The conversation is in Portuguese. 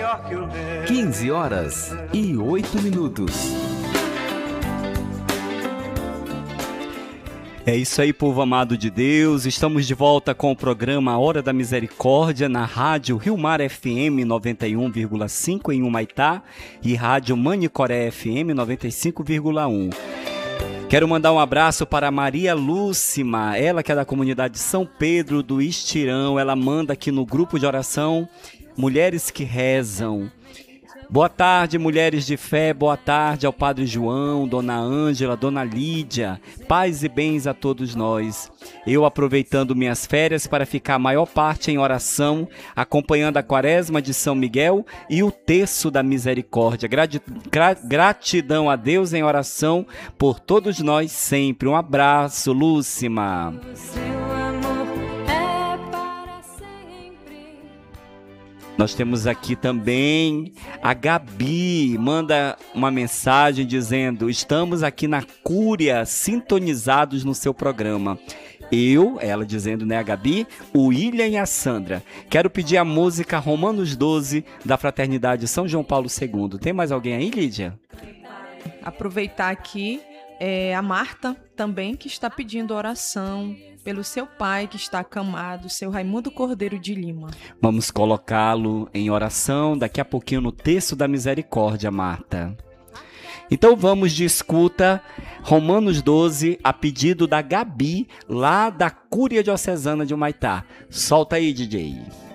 15h08. É isso aí, povo amado de Deus. Estamos de volta com o programa Hora da Misericórdia na rádio Rio Mar FM 91,5 em Humaitá e rádio Manicoré FM 95,1. Quero mandar um abraço para Maria Lúcima, ela que é da comunidade São Pedro do Estirão. Ela manda aqui no grupo de oração Mulheres que Rezam. Boa tarde, mulheres de fé, boa tarde ao Padre João, Dona Ângela, Dona Lídia, paz e bens a todos nós. Eu aproveitando minhas férias para ficar a maior parte em oração, acompanhando a Quaresma de São Miguel e o Terço da Misericórdia. Gratidão a Deus em oração por todos nós sempre. Um abraço, Lúcima. Nós temos aqui também a Gabi, manda uma mensagem dizendo: estamos aqui na Cúria, sintonizados no seu programa. Ela dizendo, né, a Gabi, o William e a Sandra. Quero pedir a música Romanos 12, da Fraternidade São João Paulo II. Tem mais alguém aí, Lídia? Aproveitar aqui a Marta também, que está pedindo oração pelo seu pai que está acamado, seu Raimundo Cordeiro de Lima. Vamos colocá-lo em oração daqui a pouquinho no Terço da Misericórdia, Marta. Então vamos de escuta Romanos 12, a pedido da Gabi, lá da Cúria Diocesana de Humaitá. Solta aí, DJ.